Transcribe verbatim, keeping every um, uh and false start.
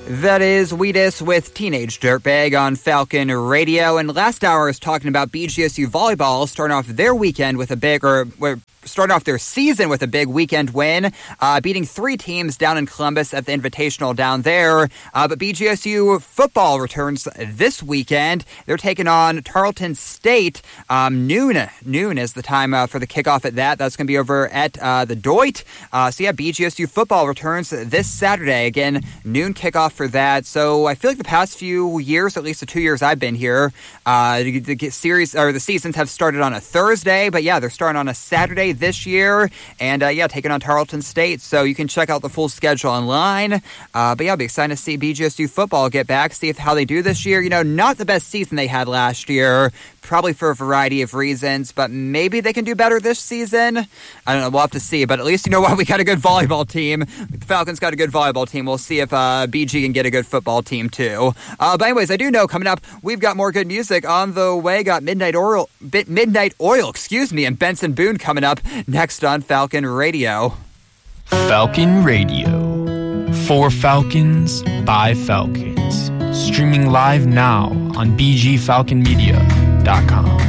That is Wheatus with Teenage Dirtbag on Falcon Radio. And last hour is talking about B G S U volleyball starting off their weekend with a big, or starting off their season with a big weekend win, uh, beating three teams down in Columbus at the Invitational down there. Uh, but B G S U football returns this weekend. They're taking on Tarleton State. Um, noon, noon is the time uh, for the kickoff at that. That's going to be over at uh, the Doit. Uh, so yeah, B G S U football returns this Saturday. Again, noon kickoff for that. So I feel like the past few years, at least the two years I've been here, uh, the, the series or the seasons have started on a Thursday. But yeah, they're starting on a Saturday this year, and uh, yeah, taking on Tarleton State. So you can check out the full schedule online. Uh, but yeah, I'll be excited to see B G S U football get back, see if how they do this year. You know, not the best season they had last year, probably for a variety of reasons, but maybe they can do better this season. I don't know. We'll have to see. But at least you know what, we got a good volleyball team. The Falcons got a good volleyball team. We'll see if uh, B G can get a good football team too. Uh, but anyways, I do know coming up, we've got more good music on the way. Got Midnight Oil, Midnight Oil, excuse me, and Benson Boone coming up next on Falcon Radio. Falcon Radio. For Falcons, by Falcons. Streaming live now on b g falcon media dot com.